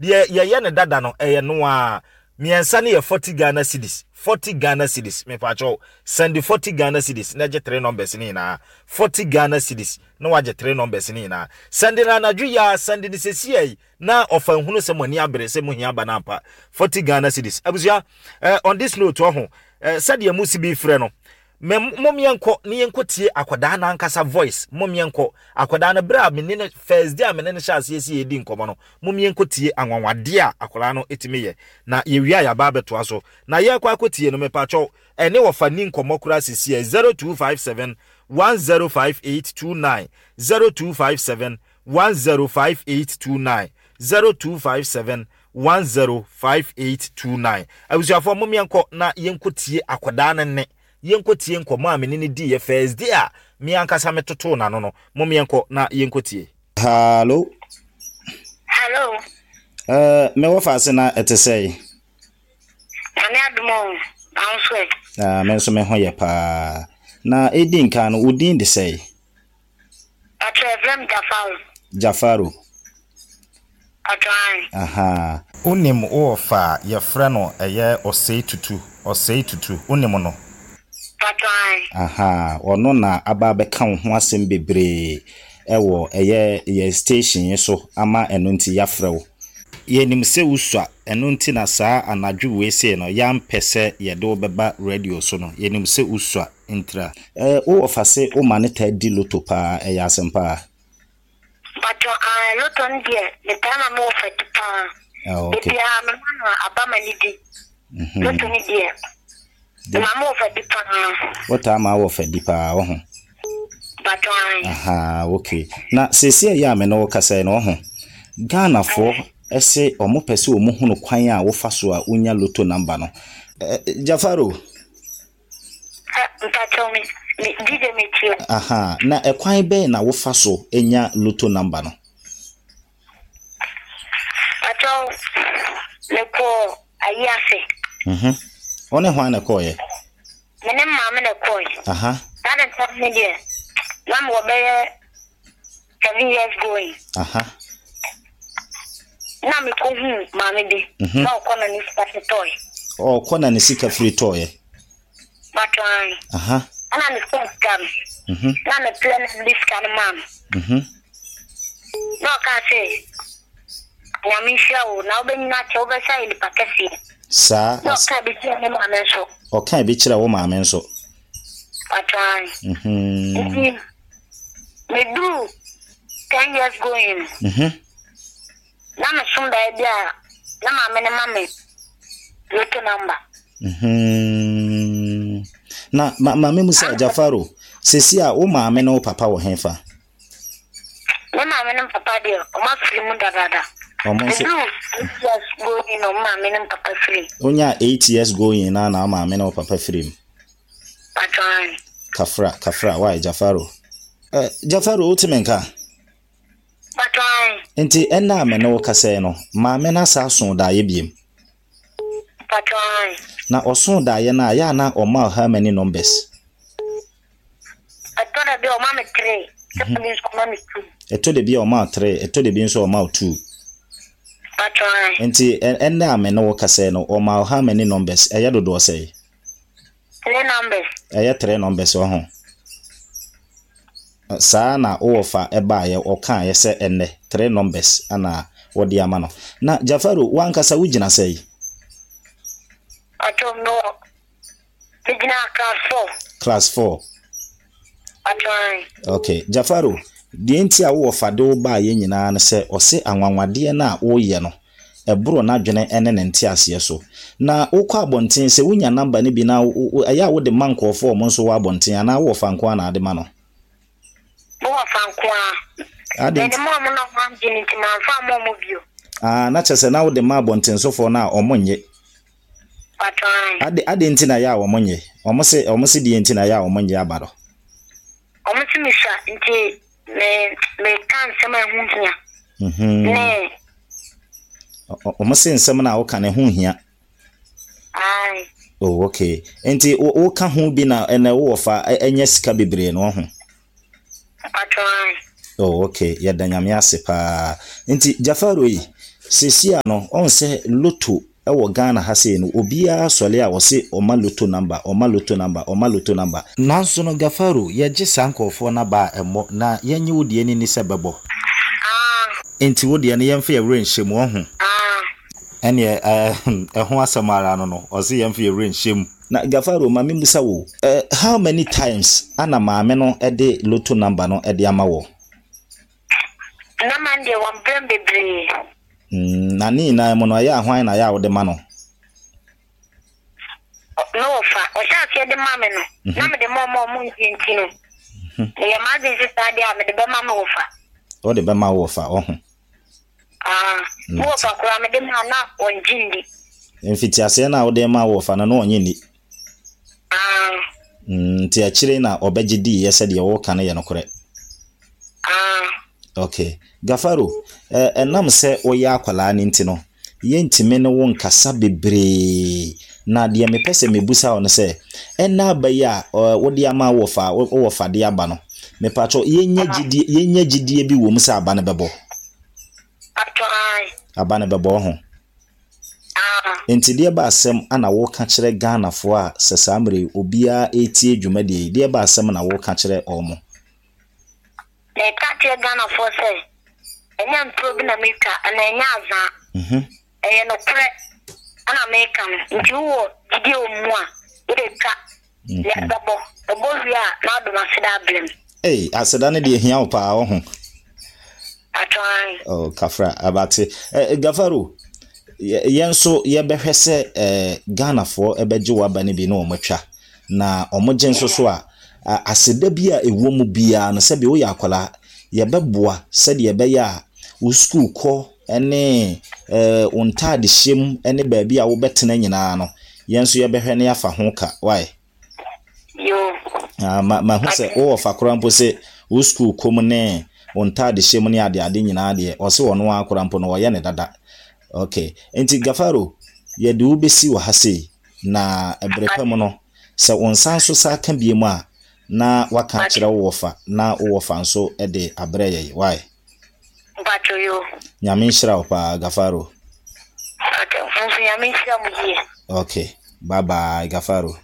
ye ne dada no no a miensa ne ye 40 Ghana cedis 40 Ghana cedis me pacho send 40 Ghana cedis na je 3 numbers ni na 40 Ghana cedis na waje 3 numbers ni na send na anadwo ya send ni sesi na ofa hunu se moni abere se muhia banampa 40 Ghana cedis abusua on this note ho said ye musi bi frɛ no momienko ni yenko tie akoda na ankasa voice momienko akoda na bra menene first day menene chance yesi edi nkomo no momienko tie anwanwade a akola no etimiye na yewia ya ba beto aso na ye kwa akotie no mepacho ene wo fani nkomo kura sisi 0257 105829 0257 105829 0257 105829 abusuafo momienko na yenko tie akoda na ne yenkotie nkomo a menene di ye first day a mi ankasa metoto na no momienko na yenkotie. Hello. Me wo fa se na etesei. Ani adumo answe. Me so me ho ye pa. Na edi nka no udin de sei. Atrevem Jafaru. Atrai. Aha. Unim o fa ye frɛ no eye osei tutu unim no. Atrai. Aha, ono na aba beka ho asem bebre ewo ye station so ama eno nti yafrew. Ye nim se usua eno nti na saa anadwo we se no ya mpese ye de obeba radio so no ye nim se usua intra o ofase o maneta di loto pa ya asempa. But loto ndie the time mo fa pa. Okay. Bia me abama ni di. Loto ni die. Mama of a deeper. What am I of a deeper? But aha, okay. Na sesi ya me no kasa no ho. Ghana for ese omo pese omo hunu kwan a wo fa so a unya loto number no. Jafaru. Aha, na ekwan be na wo fa so enya loto number no. Ato lepo ayase. One hwan na koye? Mene mama na koye. Aha. That is me there. Mama wo be 7 years going. Aha. Na me ko hu mama bi. Na ko na ni sika toy. Oh, ko na ni sika free toy. Batwan. Aha. Ana ni scam. Na me plan this kind man. No ka say. Ya mi shawo na obenina che obesa ili pakesi. Sa no ka bi kire me mama nso. O ka bi kire wo mama nso. Batwan. Me do 10 years going. Na me sunda dia na mama ne mama loto number. Na mama musa Jafaru sesi a wo mama ne wo papa wo henfa. Na mama ne papa dia o ma firi mu dada. Almost 8 years going no mama ne papa free. Onya 8 years going na mama ne wo papa free. Batwan. Kafra why Jafaru? Jafaru utimenka. Batwan. Enti enna me no kasa no mama na sa so da ye biem. Batwan. Na oson da ye na ya na o ma how many numbers? I thought I be o mama 3. Japanese command 2. Eto de bi o ma 3, eto de bi nso o ma 2. Batwan. Enti enna me no kasa no o ma how many numbers? Eya dodo say. 3 numbers. Eya 3 numbers o ho. Sa na ofa eba ye oka ye se enne 3 numbers ana wodi ama no. Na Jafaru wankasa wugina say. I don't know. Begina Class 4. Batwan. Okay, Jafaru, di enti a wo fa de wo ba ye nyina na se ose anwanwade na wo ye no. Ebro na dwene ene ne nti ase so. Na wokọ abonten se wunya number ne bi na aya wo de manko fo mo nso wo abonten ana wo fa nko na ade ma no. Wo fa nko a. De mo mo no ham jini ti man fa mo bio. Na chese na wo de ma abonten so fo na omonye. Batwan. Ade nti na ya omonye. Omo se di nti na ya omonye abaro. Omo se misha nti me kan se ma hunhia. Ne. Omo se nsem na wo kan hunhia. Ai. Oh, okay. Enti wo ka hu bi na ene wo fa enya sika bebre no ho. Batwan. Oh, okay. Ya danyame ase pa. Enti Jafaru yi sesia no on se loto ewo Ghana ha sei no obia sole a wo se oma loto number nanso no Gafaro ye gye sankofo na ba emo na yenye wodie ni se bebo enti wodie ne yemfa yewre nhyem wo ho ene ho asamara no ozi yemfa yewre nhyem na Gafaro ma me musa wo how many times ana maame no ede loto number no ede ama wo na mande wa bebre na ni na mo no ya hwan na ya wo de ma no no fa o sha ke de mame no na me de mo ntinti no ya ma de sister de me de be mama wo fa o de be ma wo fa ho wo fa kura me de ma na onjindi mfiti ase na wo de ma wo fa na no onye ni ti akire na obegidi yese de wo kan ye no kore okay Gafaro enam se oya akwala ni ntino yentime ne wo nkasa bebre na de me pese mebusa on se ena baya wo de ama wo fa de aba no me pacho yenya gidie bi wo mu sa aba ne bebo aba ne bebo ho enti de ba asem ana wo ka kire Ghana fo a sesamre obia etie dwumade de ba asem na wo ka kire omo le ka kire Ghana fo se enya mprobi na meka ana enya aza no pre ana meka nti wo gidi omu a ire ka le babo ria na do na seda blem aseda ne de hia opa ho atwan kafra abate Gafaro yenso ye behwe se Ghana fo ebeje waba ne bi na omotwa na omogye nso so a aseda bi a ewo mu bia no se bi wo yakola ye beboa se de ye be ya wo school ko ene untade hyem ene ba bi a wo betena nyina no yenso ye behwe ne afa ho ka why yo ma hu se wo fa korampo se wo school ko mu ne untade hyem ne ade nyina de o se wono akorampo no wo ye ne dada okay enti Gafaro ye de wo besi wo hase na ebrepa mu no se wonsan so sa ka bie mu a na waka kire wo fa na wo fa nso de abre ye why bacho yo nyame nshira wo pa Gafaro okay nyame nshira mu die okay bye bye Gafaro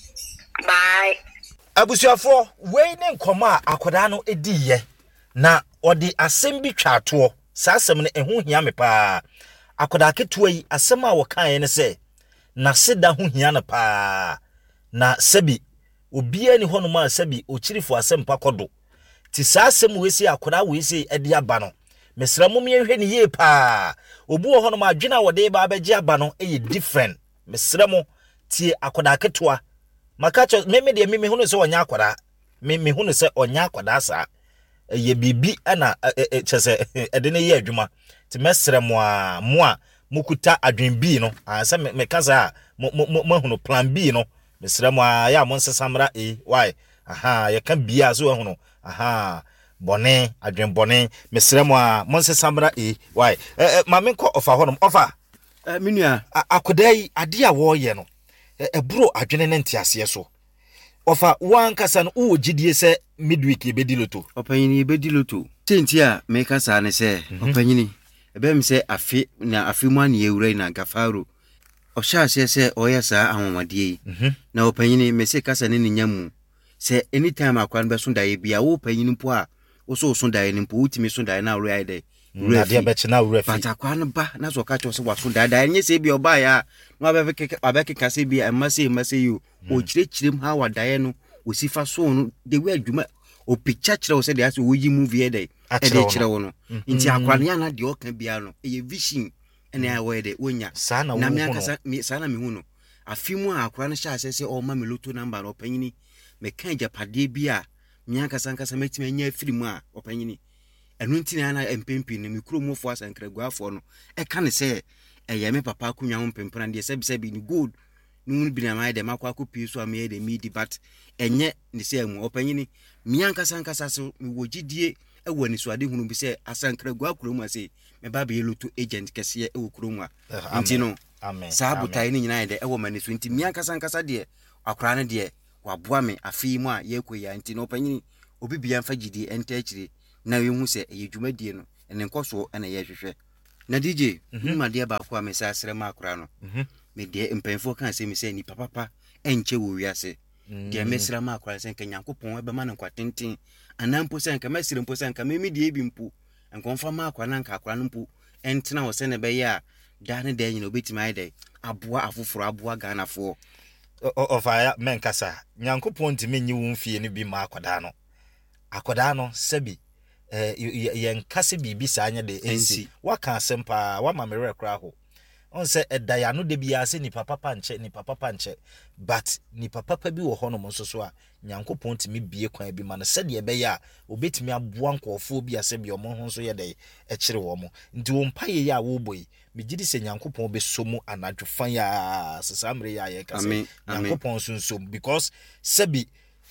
bye abusuafo wei ne nkoma akoda no ediye na odi asem bi twato sasem ne ehu hia me pa akoda ketua yi asem a wokan ne se na seda hu hia ne pa na sebi obia ni hono ma sebi ochirifo asem pa kodo ti sasem we se akoda we se edi aba no mesra mum ye hwe ne ye pa obu ho no ma adwena wode ba abeje aba no e different mesra mo ti akoda ketua makacho meme de meme hunu se onya akoda meme hunu se onya akoda sa ye bibi ana chese ede ne ye adwuma ti mesra mo a mukuta adwen bi no ansa me kasa mo hunu plan B no mesra mo ya mo nsesamra why ye kan bia so hunu bone adwen bone mesra mo mo nsesamra why ma me ko ofa honum ofa minua akoda yi ade a wo ye no ebro adwene ne ntiase so ofa wankasa no wo gidie se midweek ebedi loto opanyini ebedi loto tenti a me kasa ne se opanyini ebem se afi mu an yewura na Gafaro o sha se oyesa ahomade yi na opanyini me se kasa ne nyamu se anytime akwan be so dae bia wo opanyini mpo a wo so dae ne mpo wutimi so dae na ro ai de na dia be china wo refi patakwan ba na so ka cho se waso dae nye se bia oba ya no abeke kase bia emase you o kirechirem ha wa dae no o sifa so no de we adwuma o picture kire wo se de ase wo yi movie e de kire wo no nti akwan ya na de o kan bia no e vision ene a we de wonya na me akasa sana me hu no afimu a akwan sha se o ma me loto number no panyini me kan japade bia me akasa metime anya afirimu a opanyini enu ntina na empempi ne mikromofo asankraguafo no e ka ne se eye me papa akunwa ho mpempena de sebi ni good nu bi na mai de makwa kopi so am de midi but enye ne se mu opanyini mi ankasa so mi wogidie e wani so ade hunu bi se asankraguakuro ase me ba be lutu agent kese e wo kuro mu a nti no sa butai ni nyina de e wo mani so nti mi ankasa de akora ne de waboa me afi mu a ye koya nti no opanyini obi bia mfa gidie enta akire na we hu se eye dwumadie no ene nkoso ene ye hwehwe na DJ ma dia ba ko amesa asre ma akora no me de mpenfo kan se me se ni papa enche wo wiase de mesra ma akora se nkanyankopon ebe ma no kwatenten anampo se nka mesire mpo se nka me die bi mpo nkonfa ma akora na nka akora no mpo entena wo se ne be ya da ne da nyina obetima ide aboa afoforo aboa ganafo ofaya menkasa nyankopon ntimi nyi wo mfie ne bi ma akoda no sebi yenkase bibi sanya de ensi waka asempa wa mamere kra ho on se edaya no de bia se ni papa nche but ni papa bi wo hono mo so a nyankopon ntimi bie kwan bi ma no se de be ya obetimi aboa nkofo bi ase bi omo ho so ye de kire wo mo nti wo mpaye ya wo boyi megidi se nyankopon be somu anadwofan ya sesamre ya ye kase nyankopon sunsom because sebi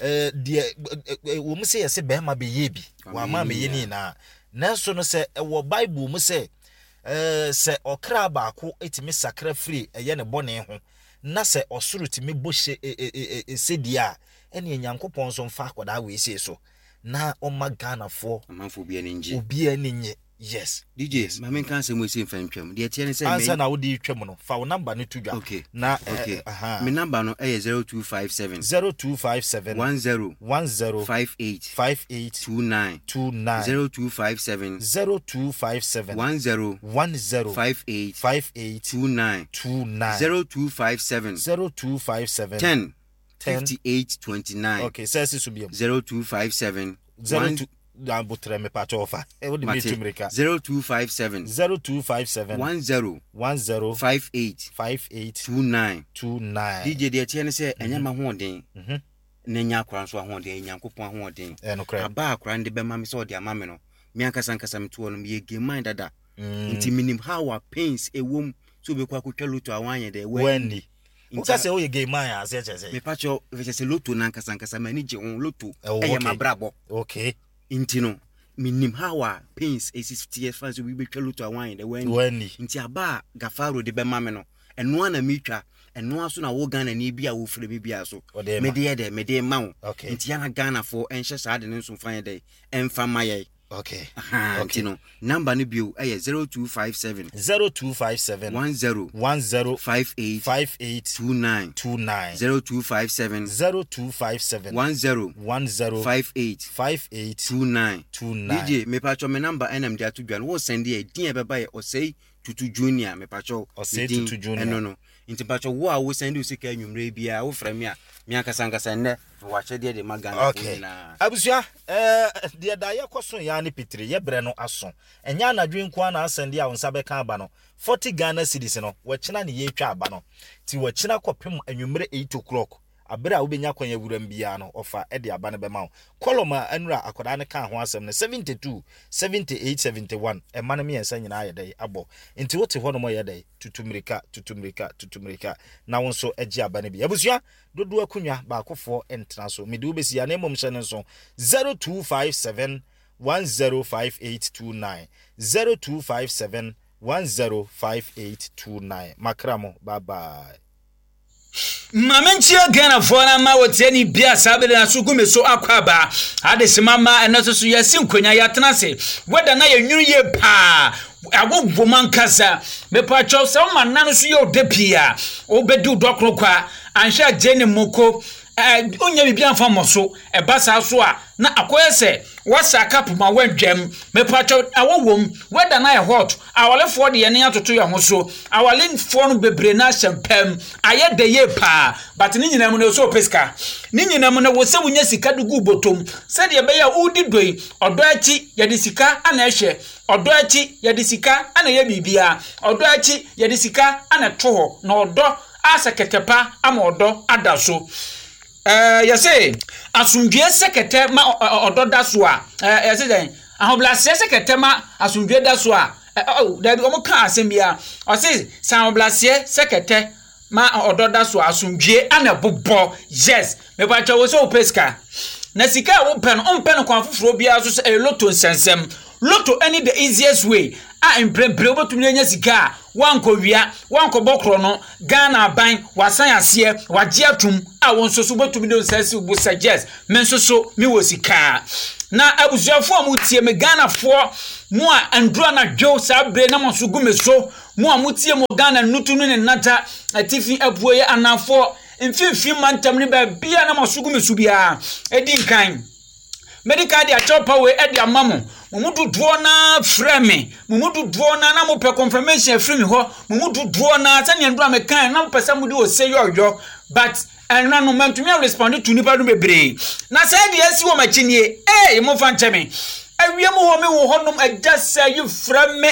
wo mu se yese be ma be ye bi wa ma me ye ni na so no se wo bible mu se se okra ba ko etimi sakra free eye ne bone ho na se osuru timi bohye sedia ene nyankopon so mfa akoda we se so na o magana fo amanfo bia ne nje obi ani nye. Yes, DJ, my main cancer was in Frencham. The Etienne said, answer now, the Tremono, for number ni to go. Okay, now, okay, my number no 0257 0257 10 58 29 0257 0257 10 58 29 0257 10 58 29. Okay, says this will be 0257 02 Butre me patch offer. 0257 10 58 29 DJ de Etienne say enya ma hoden na nya akwa so ahoden nyankopon ahoden aba akwa nde be ma me so de ama me no me ankasa nkasa me to no me ge mind dada nti minim how our pains ewom so be kwa kwatwa luto awanye de wenni uka se o ye ge mind as ye say me patch we say luto na nkasa mani je on luto eye mabrabo. Okay. Intino minim hawa pains is 50 years fans we be twelu to awan de weni nti aba gafaro de be mame no eno ana mitwa eno aso na wo Ghana ni bia wo fre bia so me de ma wo nti yana Ghana for enhye sa de nso fan de emfa maye. Okay. Intino number ni bio 0257 10 58 29 0257 10 58 29 DJ me pacho me number NM dia to dwan wo send e din e beba e osei tutu junior me pacho osei tutu junior no nti pacho wo a wo send usika anwumre bia wo fra me a me akasa nne wa chede de magana na abusua de da ye koso ya ne pitire ye bre no aso enya anadwen kwa na asende a wonsa be kan aba no 40 Ghana cedis no wa kina ne ye twa aba no ti wa kina kopem anwumre 8 o'clock abere a wobenya kwan yawuram bia no ofa e de aba ne be ma wo koloma anura akoda ne kan ho asem ne 72 78 71 e ma ne me ensa nyina ye dai abo nti wote ho no mo ye dai tutumrika na wonso agi aba ne bia abusua dodo akunwa ba akofo entra so me de obesi ya na emom hye ne so 0257 105829 0257 105829 makramo bye bye. Mamenchia Ghana for na ma wotiani bia sabe na so gume so akwaba ade semama enoso so yasi nkonya yatena se weda na yenwuru ye pa agogbo mankasa me pa cho se o manano so ye odepia obedu dokro kwa ansha jeni moko onya bibia mfa moso ebasa so a na akoyese wasa kapu ma wadwam me pacho awowom weda na hot awalefo de ye ne atoto ye ho so awalefo no bebre na champam ayede ye pa but ni nyina mu na so peska ni nyina mu na wo se wunya sika dugu botom se de be ya udi doi odo achi ye de sika ana ehye odo achi ye de sika ana ye bibia odo achi ye de sika ana toho na odo aseketepa ama odo adaso yase asundwe sekete ma ododa so a yase den ahoblase sekete ma asundwe da so a da bi omo ka asembia o se sanoblase sekete ma ododa so asundwe ana bobbo yes me ba chawo so peska na sika wo pen on pen kwa foforo bia so e loto sensem loto any the easiest way a emprempre obotumi nya sika wanko wia wanko bokro no Ghana ban wasan ase wagye atum a won so so obotumi no sense bu suggest men so mi wo sika na abusuafo mu tie me Ghana fo mo a andro na dwo sabre na mo so gume so mo a mutie mo Ghana nutu no ne nata atifi apuoye anafo mfimfi mantam ne ba bia na mo so gume so bia edi nkan medical dia chopa we edi amamo mumudu duo na frame mumudu duo na mo pe confirmation frame ho mumudu duo na tani andro amekan na mo pesa mudi o say yo but and no moment me respond to nipa no bebre na say de asi wo machinie mo fa ncheme awia mo ho me wo honom agya say you frame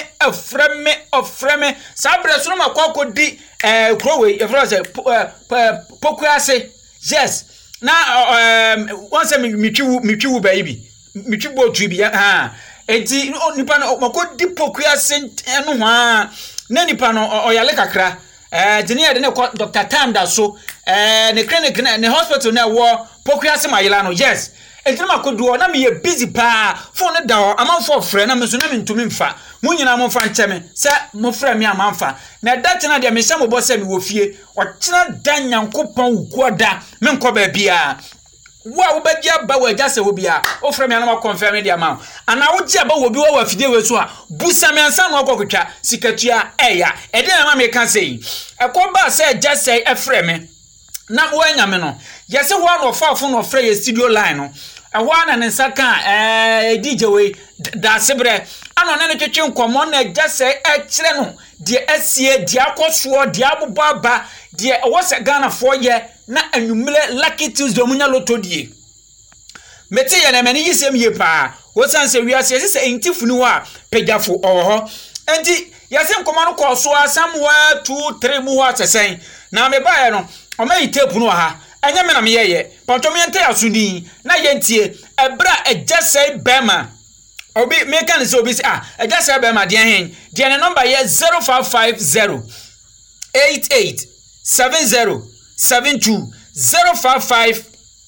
sabre so no makokodi krowe e fro say pokuase yes na once mitwu baby mitwu botu bi enti nipa no makodi pokuase eno ho a na nipa no oyale kakra denia de ne Dr. Tanda so ne clinic ne hospital na wo pokuase mayela no yes enti makodu na me busy pa phone da o amanfo frɛ na me so na me ntumi mfa munyina mo fa nkyeme se mo frɛ me amanfa na date na de me se mo bo se me wo fie o kyena dan Nyankopɔn wukoda me nkɔ ba bia wo bagia ba wa gya se wo bia o frɛ me na ma confirm de ama ana wo gya ba wo bi wa fide we so a busa me ansa no akɔkotwa sikatua eya ede na ma me ka sei ekɔba se gya se frɛ me na wo anya me no yese wo no fafo no frɛ ye studio line no ɛhɔ na ne nsaka DJ we da sebre ano na ne twetwe nkomo na gya se kyerɛ no de asie de akɔsoɔ de abobaba de ɛwɔ se Ghana fo ye na anwumle Lucky Tuesday omunya loto die meti ye na mani yisem ye pa wo san se wiase se entifu ni ho a pegyafo ɔwɔ enti yase nkomo no kɔ so asam 1 2 3 mu ho atesen na me ba ye no o ma itepu no ha anya me na me ye pantom yente asuni na yentie ebra egya sei bema obi me kan se obi se egya sei bema de hen de ne number ye 0550 88 70 72 0550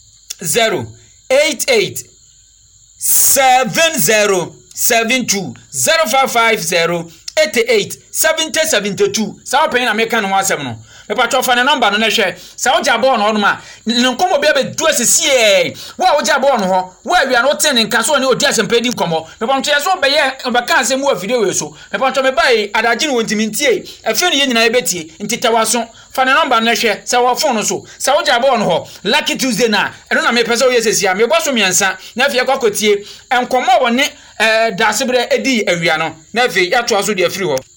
88 70 72 0550 88 70 72 sa open na me kan ho asem no me patcho fa ne number no na hwe sa wo ja ball no no ma nkomo bia be du asisi wo ja ball no ho wo awia no ten nka so ne odi asempedi nkomo me patcho ye so be ye obeka asem wo video we so me patcho me bai adaji no wontimi ntie afi ne ye nyina ebetie ntitawaso fa ne number no hwe sa wo phone no so sa wo ja ball no ho Lucky Tuesday na eno na me pese wo ye sesi a me bo so miensa na afi kwakotie nkomo wo ne da sebre edi awia no na afi ya to aso de afiri ho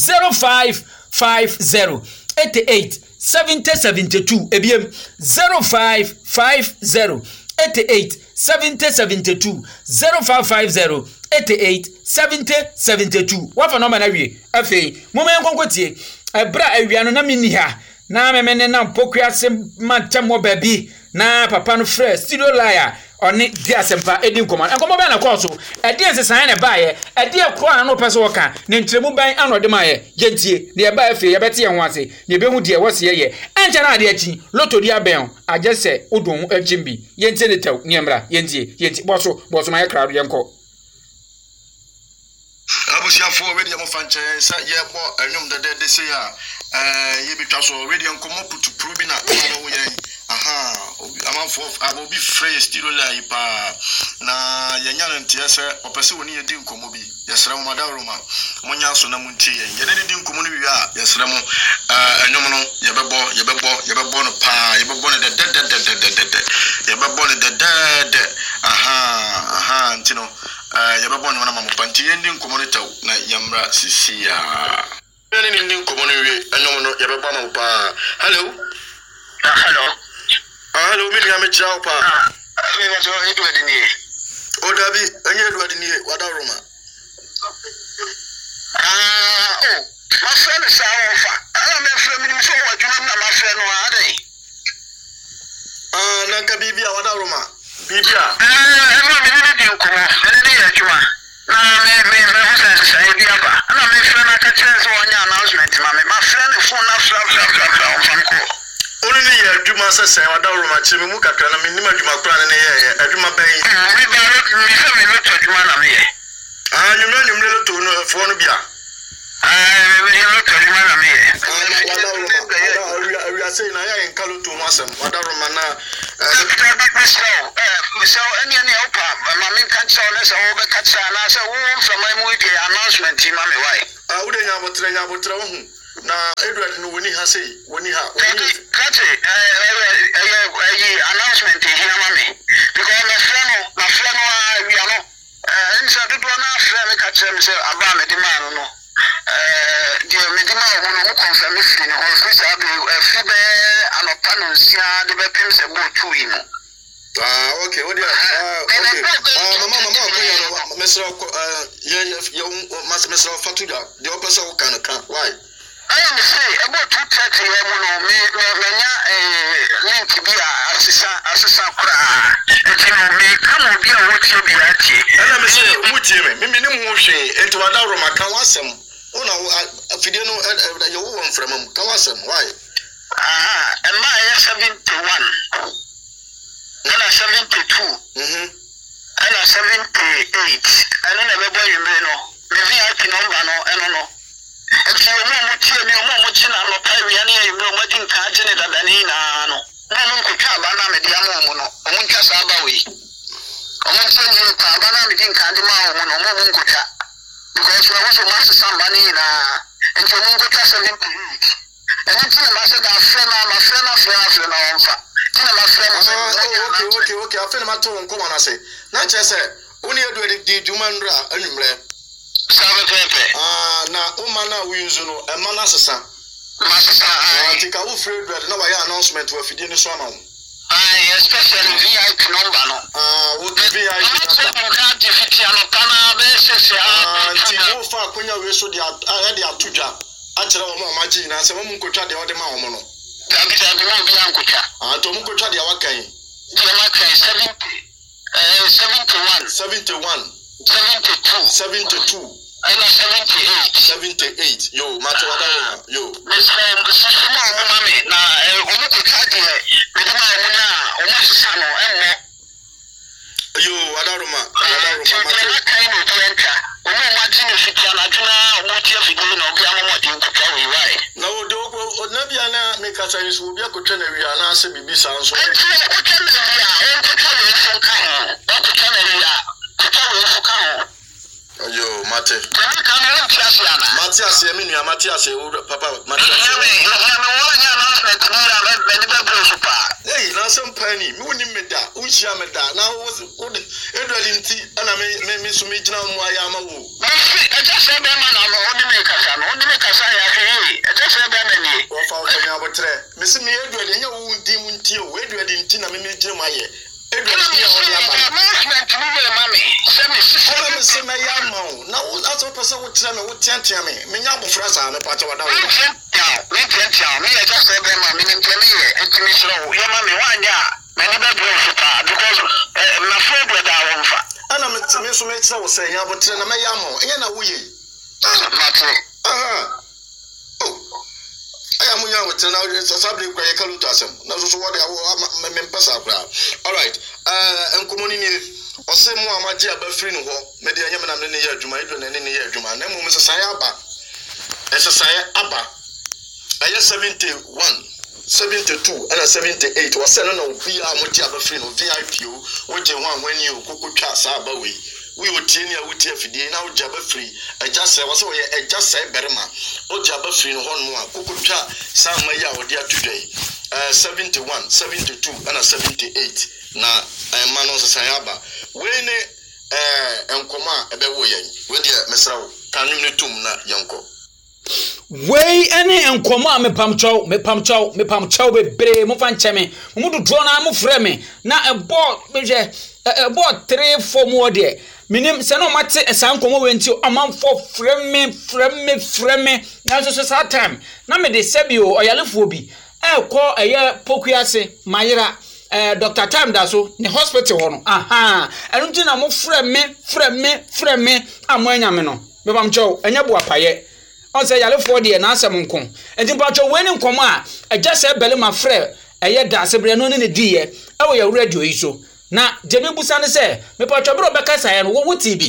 0550 88 70 72 ebiem 0550 88 70 72 0550 88 70 72 wafa number na wie afei momen konkotie ebra awia no na mini ha na memene na pokuase mantamo baby na papa no fresh studio liar oni dia sempa edi nkoma nkoma ba na koso edi ensesan na baaye edi ekro an no pese woka ne ntremu ban anode maaye yentie ne ba afi ye bete ye ho ase ne be hu de wose ye enche na ade achi loto dia ben agese odon achimbi yentie ne taw ne mra yentie boso ma ye crowd yenko abusiafo we de mo fanche sa ye bo anum de se ya ye bitwa so we de nkomo putu probi na na wo ye amanfo abobi free studio la ipa na yenya ntia se opese woni yedi nkomo bi yesra mo madaroma monya so na muntie ye ne di nkomo no wi a yesra mo anum no ye bebo no pa ye bebo no de ntino ye bebo no na mamupanti yendi nkomo no taw na yamra sisia ne ndi nkomo no wi anum no ye bebo no pa hello hello mi ya me chao pa mi na so Edward ni o dabi enye Edward ni wada roma ma friend sa ofa ala me friend mi so waduna na ma friend no adai na ka bibia wada roma bibia no mi ni di ko ni ya chuma na me sa bibia ba na me friend aka chance wonya announcement ma friend phone na fra oni ni ya adwuma sese wada roma chimi mu kakra na minima adwuma kra ne ye adwuma ban mi ba mi se me no adwuma na me ye nyumre lo to no fo no bia mi lo to adwuma na me ye wada roma say na ya en kalo to ma wasem wadaro mana so any opa mama can tell us all the catch and so from my movie announcement team me why ude nya botre hu na Edward no woni ha sei woni ha catch announcement here mama because my friend we are no inside do na friend catch me say aba me di man no the medima won confirm free no on free sabi free be anopano sia de be pim se bo tu yi no okay what okay mama ko mesra mesra fatuga the opesa wo kan why I am say about 230 no me link bi asisa kura enti no me come bi a wo ti bi ati ana me say wuti me ni mu hwe enti wadaro maka wasem ona afide no ye wo won framam ka wasem why and my 71 Nana 72. Ana 78. Ana na bebo yimre no. Me VIP number no eno no. Enti mo chi na lo pai wi ani yimre mo din ka je ne dada ni na no. Na no nkotwa aba na me dia mo no. Omo ntwa sa aba we. Omo ntwa ni ka aba na me din ka de ma mo no mo nkotwa. Because we also must samba ni na. Enti mo nkotwa 78. Enti na ma se da friend na onfa. Okay. I feel my tone come on I say. Not just say only do the Jumandra anymore. Now, Omana we use no a manasa. I think I will free that no announcement to a Fidini Swan. Especially VIP number no. What the VIP we so the Atuja. Actually, imagine I said, Mum could try the other man. Tomuko chadi awakai. 71, 72, and 78. Yo, matter what yo. Miss Mammy, now, Omuko chadi, yo, Adaruma. Nabiana make us a will be a good tenor. We are not saying, be sounds. Yo, Mate. Matthias, I mean, Matthias, Papa, Matthias. Hey, now some penny, Moonie Meda, Ushameda, now was Edward in tea, and I may miss me now. Why am I? I just said, man, I'm only make us. I just said, Miss me, Edward, and your demon tea, Edward in Tina, me, Jeremiah. Edward, now that's what person would tell me, would tell me, Minabo Frasa, and a part of what I just said, I'm in Jamaica, your mammy, one year, many because my friend with our own fat. And I'm to Miss Mitchell saying, I would tell me, Yamo, I am young with now, it's a subject where you can to him. Now, so what I members are. All right, and community. Ose mu amaji abafiri no ho me de anyam na ne ye adwuma edo na ne ye adwuma na mu mesesan aba esesan aba aye 71 72 and 78 wose no na obi amoti abafiri no VIP o je ho anwani o kokotwa sa aba we otie ni awutie afidie na o je abafiri eja se wose wo ye eja se berema o je abafiri no ho no a kokotwa sa mayi a odi atudwai 71 72 and 78 na manon sesan aba when enkoma ebewo yen we de mesrawo kanum ne tum na yenko we any enkoma mepamchaw bebre mo fancheme mo do na mo frɛ me na ebo 3-4 mo de minim se no mate esankomo we nti amanfo frɛ me na so sa time na me de sebio oyalefo bi ekɔ eye pokuase mayira Dr. Time da so ne hospital ho no enu ti na mo frɛ me amanya me no me bam chow enya bo apaye on say yalefo de na asem nko enti bam chow we ne nkomo a eja se bele ma frɛ eye da sebre no ne di ye e wo ya radio yi so na jemi busa ne se me pa chow bro beka sa ye no wo TV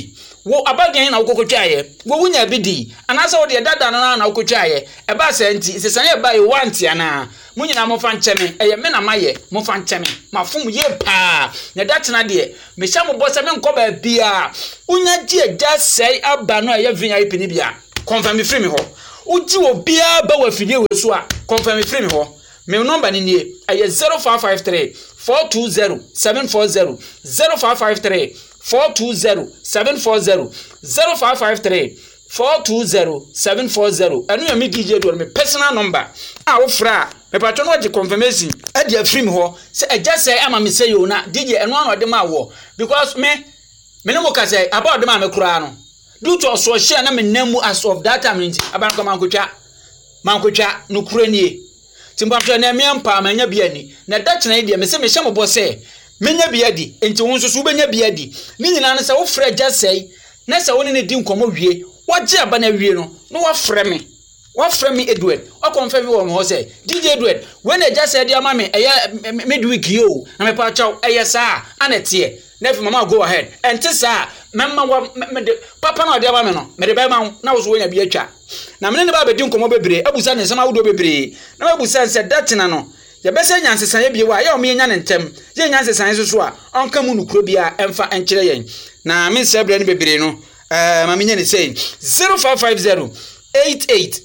wo abagan na wokokotwaye wo wunya bidi anasa wo de dada na wokotwaye eba senti sesan ye ba ye wanti ana munyina mo fa ncheme eye me na maye mo fa ncheme mafum ye pa na datena de me sha mo bosa me nko ba bia unya ji eja sei aba no eye VIP ni bia confirm free me ho uji obia ba wa fidie we so a confirm free me ho me number ni nie eye 0553 420 740 0553 420 740 0553 420 740 anu ya me DJ do me personal number a wo fra me patro no gi confirmation e dia free me ho se eja say ama me say yo na DJ enu anu de ma wo because me no mo ka say about de ma me kura no due to so share na me namu as of that time nti aban ko mankotwa no kura nie timba patro na me ampa ma nya bia ni na da chena dia me se me hye mo bo say menya bia di enti wo nso so benya bia di ni nyina na se wo fra eja say na se woni ne di nkomo wie waje aba na wie no no wafrɛ me Edward o confirm me wo ho say DJ Edward when e just said ama me eya midweek yo na me pa chaw eya sa anete na fi mama go ahead ente sa memma me de papa na ode aba me no me de ba ma na wo so wonya bi atwa na me ne ba be di nkomo bebre abusa ne sama wodo bebre na abusa se datina no ya bese nyansesan ye bi wa ya o me nya ne ntem ye nyansesan so a onka mu nukuro bia emfa enkire yen na me sebre ne bebre no mama nya ne say 0550 88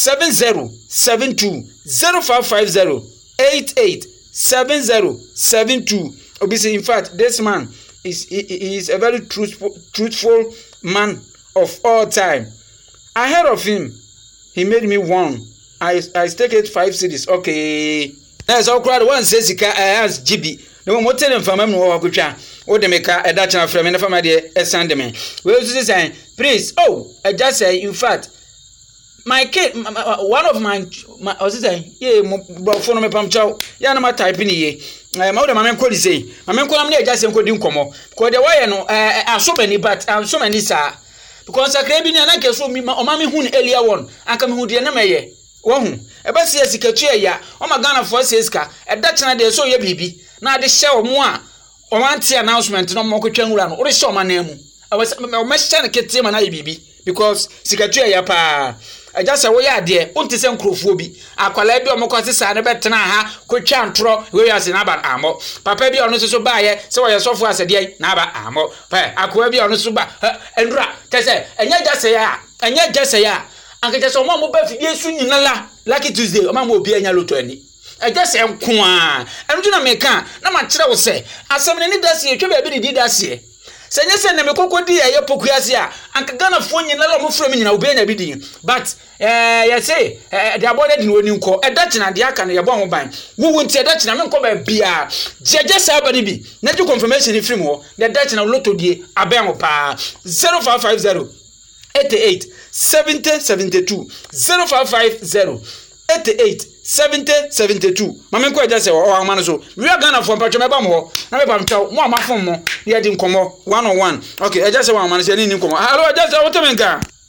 7072 0550 88 7072 obviously in fact this man is a very truthful man of all time. Ahead of him he made me one. I stake it 5 cities. Okay, that's all crowd one says he as GB no mo tell him from him no akotwa o de meka e da chana frame na fama de send me we also say please I just say in fact my kid one of my was say yeah mo phone me pam chow ya na ma type ni ye ma de mama nkodi say mama nkolam na just nkodi nkomo because the way no so many but so many sir because sakra bi ni na ke so mi o ma me hu earlier one anka me hu de na meye wo hu e ba se sikatu ya o ma Ghana for seska e da chana de so ye bibi na de hye o mo a o anti announcement no mo kwetwa nwura no o de hye o ma na mu o ma hye na kete ma na ye bibi because sikatu ya pa I just say we are there unti se nkrofo bi akwala bi o mo kwase sa ne betena ha kwetwa ntro we ya se na ba amo papa bi ono so ba ye se we sofo asede na ba amo pa akwa bi ono so ba endura tese enya jase ya anke jase o mo ba fidie su nyinala lucky Tuesday o ma mo obi enya loto ani I just say nko a enu na me kan na ma kire wo se asem ne ni dase ye twa ba bi di dase senye se ne mekokodi eye pokuase a anka Ghana fo nyina lo mo frem nyina obi anya bidin but you say they abode di woni nko edachina de aka ne ye bo ho ban wo nti edachina me nko ba bia jeje saba ni bi na ju confirmation ni frem ho the edachina loto die aben ho pa 0550 88 70 72 0550 88 70 72 mama nko eja se o amano so we are Ghana for mpatcho meba mo na meba mtaw mo amafom mo ye di nkomo 101 okay eja se wa amano se ni nkomo hello eja se wote menka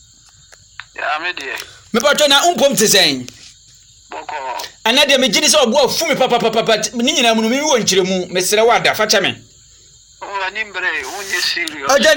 ya me de me patcho na umpom tesen boko ana de me gidi se obo afu me papa ni nyina mu no mi wo nkire mu mesere wada fa chame o ani mbre unye serious oja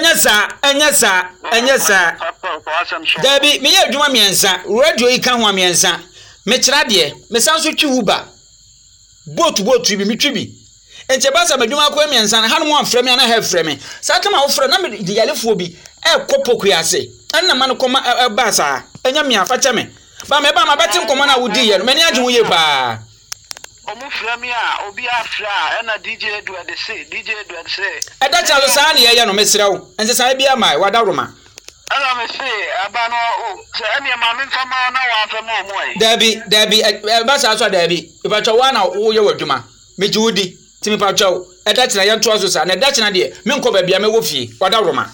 nyasa Dabi me ye adwuma miensa radio yi kan ho miensa me kira de me sanso twi huba boat bi me twi bi enche ba sa madwuma ko miensa na hanu mo afrem ya na ha frem sa kama wo frem na me di yalefuo bi kopoku ya se anna man ko ma ba sa enya me afa chame ba me ba ma betim ko na wudi ye no me ni agye wo ye ba omu frem ya obi afra na DJ Edward say e da chalo sa na ye no me srew ense sa bia mai wada roma ana me say abano se ene ma me fama na wa afra mo Dabi ba sa so dabi e ba twa na wo ye wadwuma me ji wudi timi pa twa e da china ye nto so sa na da china de me nko ba bia me wo fie wada roma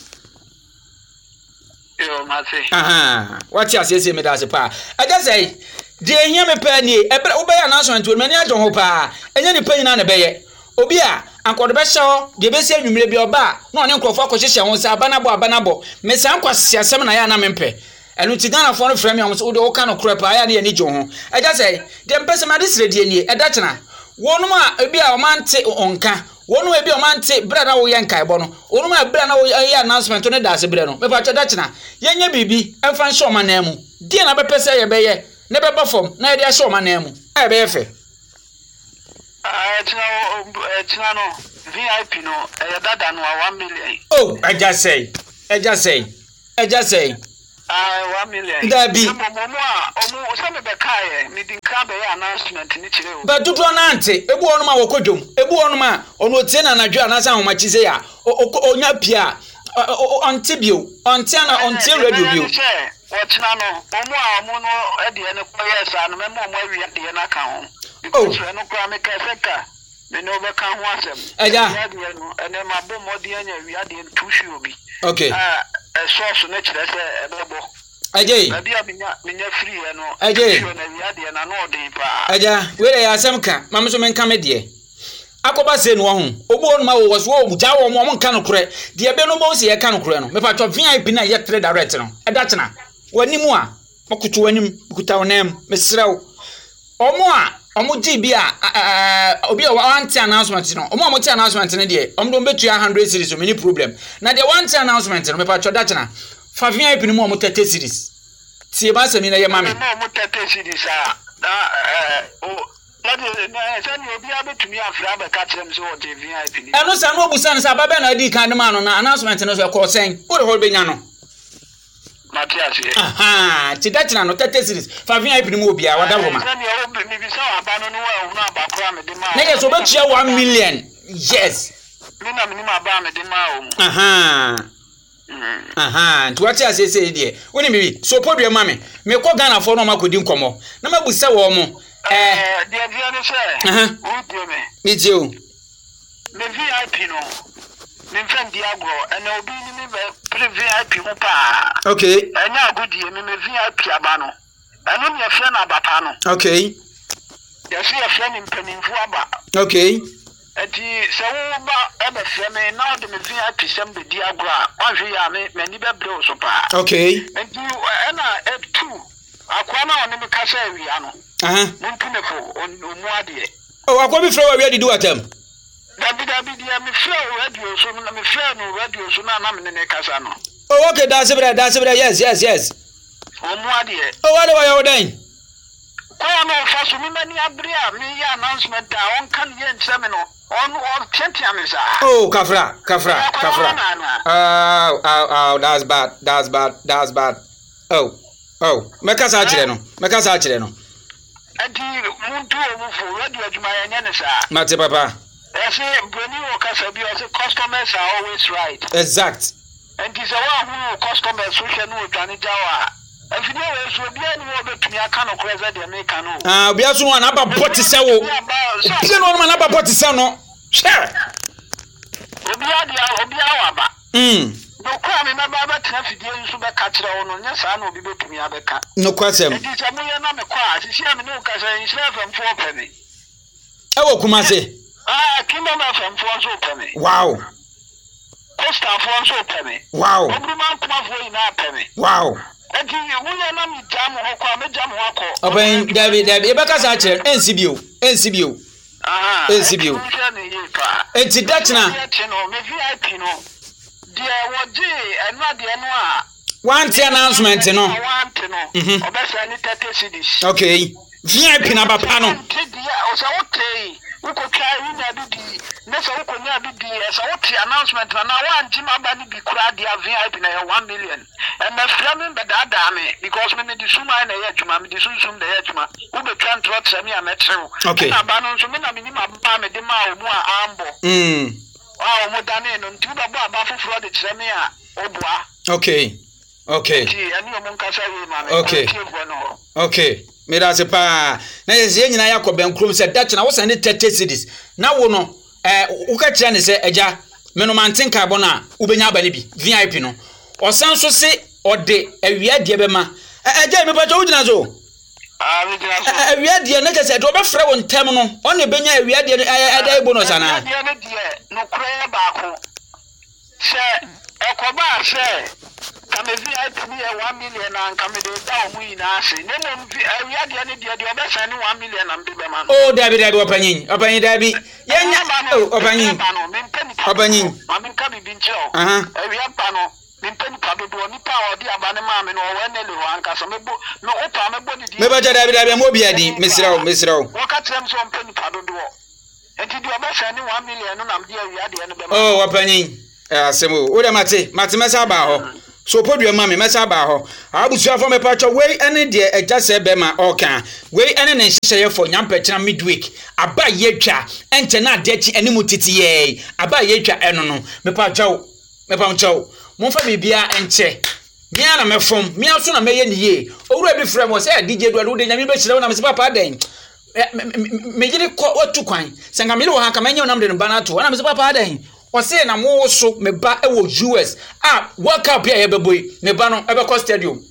yo ma say what you say me da se pa e da say de enya me pa ni e bra wo be ya announcement wo me ni adon ho pa enya ni pa nyina na be ye obi a ankodo be hye de be se anwumre bi oba na one nkrofo akohye ho sa abanabo me sa nkwase asem na ya na mempe enu ti Ghana fo no frame am so wo ka no kura pa ya na ye ni jo ho e ja say de mpese ma de sire die ni e da chena wonum a obi a o mante onka wonu e bi o mante bra na wo ye nkai bo no wonu ma bra na wo ye announcement no da se bra no me pa cha da chena yenye bibi emfa nso ma na mu die na be pese ye be ye ne be ba fom na ye de so ma na mu e be ye fe China no VIP no dada no 1 million. Oh, I just say 1 million. That be. Some be kai me din ka be announcement ni chire o. But tutu na ante, ebu onu ma wokodwom, ebu onu ma onu tie na anadwo anasa ho machi se ya. Onya pia. Onte bio, onte na onte radio bio. China no, omo no e de ne koye sa no me mo awi de na ka ho. Oh, no kwa me ka seka. Me no be ka ho asem. Eja. Ene ma bo modi anya wi ade tushi obi. Okay. Source na chire se ebebo. Eje. Na dia minya free no. Eje. Na wi ade na no odin pa. Eja, we dey asem ka, mam so men ka me de. Akoba se no ho. Obu onu ma wo so wo ja wo mo nka no kore. De be no bo se ye ka no kore no. Me pa to VIP na ye trade direct no. Eda chena. Wanimu a, makutu wanim, kuta onem, mesrew. Omo GB obi a want announcement no. Omo ti announcement ne de. Omo do betu 100 series so many problem. Na de want announcement no me pa cho da chena. Fa VIP ni mo 30 series. Tie ba sami na ye mame. Mo 30 series a. Na sani obi abetumi afra be ka kire mse wo de VIP ni. Eno sa no obusan sa baba na di kan ma no na announcement no so ko sen. Wo de ho be nya no. Matias. Aha, ti da chena no 30 series. Fa VIP ni mo obi a wada homa. Sani o mi bi sa abano no wa na abakora me de ma. Na ye so betua 1 million. Yes. Mi na minima ba me de ma o. Aha, nti wati asese die. Woni bibi, so podwe mame. Me ko Ghana fo no makodi nkomo. Na mabusa wo mo. Dia no se. O die me. Me je o. Me VIP no. Me friend dia go, and obi ni me pre VIP ho pa. Okay. Enya agudi me VIP aba no. Eno me friend abapa no. Okay. Ya see friend mpanimfu aba. Okay. Enti se wo ba ebe friend me na de me VIP sem be dia go a, wanhwe ya me ni be bre so pa. Okay. Enti ena e2 akwa na one me kasa awia no. Muntune fo omu ade. Oh, akwa bi fro wa wi adi watam. Dabi dia me feel radio so na me feel no radio so na me ne kasa no. Oh, okay, that's it. Yes. Omu ade. Oh, what are you doing? Kwa no fa so me mani abria me ya announcement a on kan ye nsem no. On tentia me sa. Oh, kafra. Oh, that's bad. Oh, mekasa achire no. Adi muntu omu fo radio adwuma ya ne sa. Mate papa. I say, when you customers are always right. Exact. And this is who customers who can know Jawa. If you know, so be any to me, I cannot crazy the American. We also want about what to sell. You know, man, about what to sell. No, share. No crime, my Baba traffic, you should be catcher on. Yes, I know, be to me, Abeka. No question. It is a million number class. You see, I'm no casa in 4 penny. Oh, Kumase. Kimberman from Fonso Penny. Wow. Costa Fonso Penny. Wow. Obuman come for in our penny. Wow. And you will not me jam or me jam wako. Open David, Ebaka Sacher, NCBU. NCBU. It's a Dutch now. VIP no. Dear what J and not the Noir. One announcement, you know. Okay. VIP number panel. Uko try ina bidi nesa uko nya bidi esa woti announcement na wa njima ba ni bi kura dia VIP na 1 million and the flaming be da me because me di suma na ye adwuma me di sum da ye adwuma u be twan trot sami ametrew na ba no so me na me ni ma ba me di ma omu a ambo omu dane no nti ba ba ba foforo de kyereme a obua okay ti ani omu nkasa wi ma me okay me da se pa na ye nyina yakọ benkrom se Dutch na wo send 30 cities na wo no wo ka kire ne se eja me no manten carbon a wo benya aba ne bi VIP no osan so se ode awia de be ma eja me pa cho wugina so awia de na kese do be frɛ wo ntem no on ne benya awia de ada bonus ana awia de no kure ba ko se ekoba se kame VIP ni 1 million and kame de da omu ina ase ne mo awia de ne de obesa ni 1 million am de be man oh dabi opanyin dabi Obanyin. Mami ka bibi nche o. Ewia pa no. Mimpeni padodo nipa odi abane maame no wenele ho anka so mebo no opa mebo ni di. Meba ja David mo bia di mesrawo. Waka trem so mpeni padodo. Enti di oba ni 1 million no nam di awia de no be. Oh wapanyin. Asemo. Wo de mate mesa ba ho. So podua mame mesa ba ho. Abusu afo me pacho we ene de eja se be ma oka. We ene ne hyehyeye for nyampechina midweek. Aba yetwa ente na adechi ene mutitiye. Aba yetwa eno no. Me pacho Monfa bibia enche. Mia na mefom, mia so na meye niye. Owura bi frem wo say DJ do de nyame be kire wo na me se papa den. Me gire ko otu kwan. Senga me le wo ha ka menye onam de no bana to. Na me se papa den. O say na mo so me ba e wo US. World Cup ya be boy. Me ba no e be ko stadium.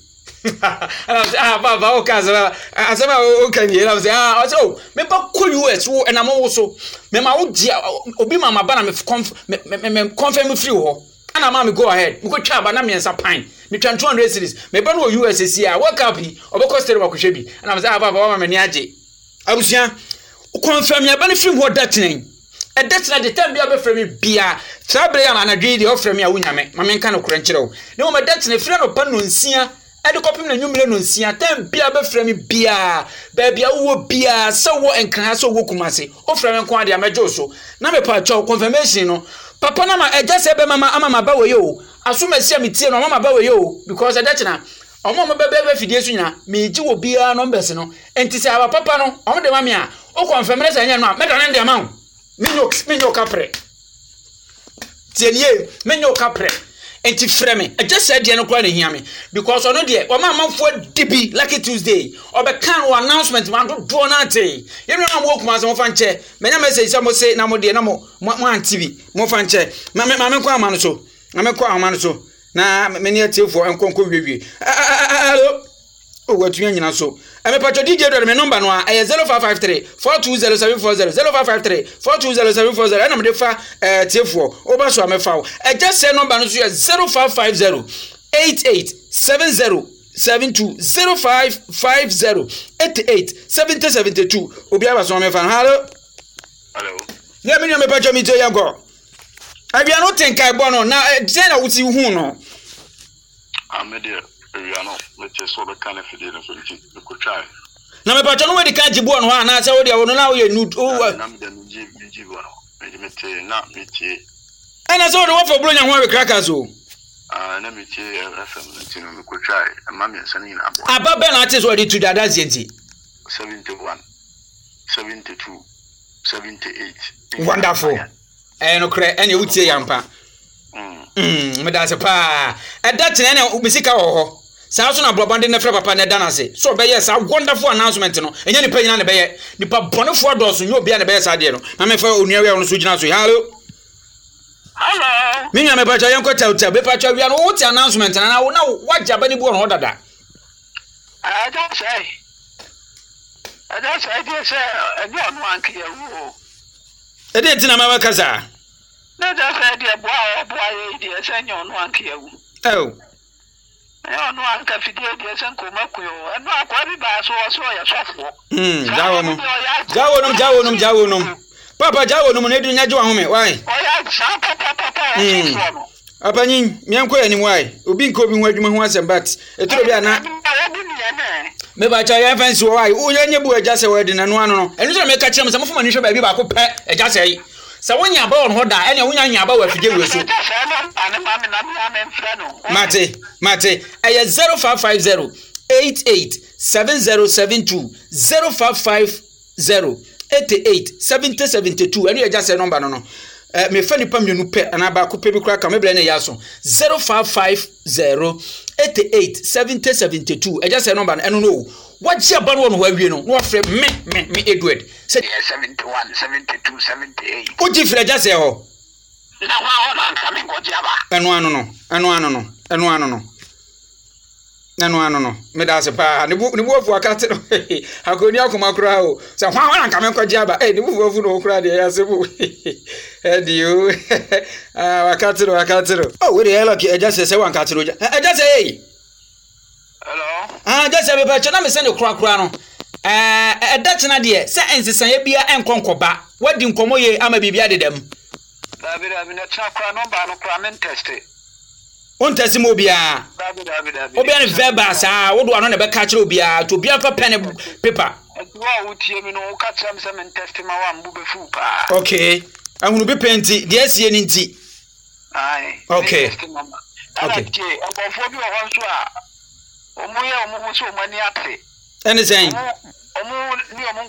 Baba o kaza. Asema o kan ye na say o say me ba ko US wo e na mo so. Me ma wo dia obi mama ba na me confirm free ho. Ana mama go ahead. We go twa ba na me nsa pan. Me twa 200 series. Me ba no USSC a World Cup bi obekọ stadium akohwe bi. Ana me say baba mama me ni age. Abusia confirm ya ba na film ho datin. E datin the time bia be frame bia. Trabre ya na dwi de o frame ya wunyame. Mama nka no kran kire o. Ne mo datin frame no pa no nsia. E de kopim na nwumre no nsia. Time bia be frame bia. Ba bia wo bia so wo enkran so wo kumase. O frame nko ade amejo so. Na me pa cho confirmation no. Papa na ma eja se be mama ama ba we yo asuma sia metie no mama ba we yo because e dachi na omo mo be fidie so nyina meji wo bia numbers no enti se aba papa no omo de mama a o confirm re se nya no a me do na de ma minyo kapre tienie minyo kapre enti freme eja se de no kwa na hia me because ono de o ma manfo dibi lucky Tuesday o be kan o announcement man do na ate ye no na mo kuma se mo fa nche menya message se mo se na mo de na mo antibi mo fa nche ma me kwa ama no so na me kwa ama no so na me ne atiefo enkonko hwewie hello o watu nyina so me pacho DJ do me number no a 0553 420740 0553 420740 na me de fa tiefo o ba so amefa o just say number no so 0550 887072 0550 887072 obi aba so amefa hello yeah me me pacho mi to yango abia no tenkai bo no na say na wuti hu no amede Riano, let's so the kind of video for you to try. Na me pacho no we di ka jibu no ha na say wo dia wo no na wo ye nude o na me dem jibu no me mete na mete ana so do wo for bro nya ho we crackers o na mete FM ntino me ko try ma me nsa ni na abo aba be na ate so di to dada enti 71 72 78 wonderful no kre ene wutie yampa me da se pa e da tene na ubisika wo ho sa so na blobande na fra papa na da na se so be yes a wonderful announcement no enya ni pa nyina na be ye ni pa bonefo doso nyo bia na be sa de no na me fa onua wi no so gina so hello me nya me pa cha yenko tell be pa cha wi no wo ti announcement na waja ba ni bu no dada I don't say this no anke ya wo e de tina ma ba kasa na da say de boa ye de say no anke ya wo oh no anka fidie de say ko makuyo no akwa bi ba so ya sofo jawo nom papa jawo nom na du nya jiwa home why oya sa papa apanyin mianko ya ni why obi nko bi hu adwuma hu asem but eturo bi ana me ba cha ya fancy why o nya nyebu eja se we de nanu ano no enu so me ka kire me se mo foma ni hwe ba bi ba ko pe eja se yi se wonya ba on ho da ene wonya nya ba wa fide we so mate aya 0550 887072 0550 887072 enu eja se number no me fa nipa mienu pe ana ba ko pe bi kra ka me ble na ya so 0550 887072 eja se number enu no waji aba no ho awie no no frɛ me Edward say 71 72 78 oji frɛ eja se ho na wa na nka me ngoji aba anu no me da se pa ne bu afu akate no akoni akoma kura o se hwa na nka me ngoji aba ne bu afu no kura de ya se bu edio wakate no oh we dey lucky eja se wan kate ro eja se hey hello just be pa chana me send kura no e dat na de se ensesan ya bia enkonkoba What din komo ye ama bibia de dem. Dabi na chakra number no kra men test. On test mo bia. Dabi. Obi an verbal sa wo do ano na be ka kire obia to bia fa pen paper. Wa wutie mi no ka tram se men test ma wa mbu be fu pa. Okay. Ahunu be penti de asie ni nti. Ai. Okay. Okay. Akofo bi o ho so a omo ye omo so mani ate. Ene sen. Omo ni omo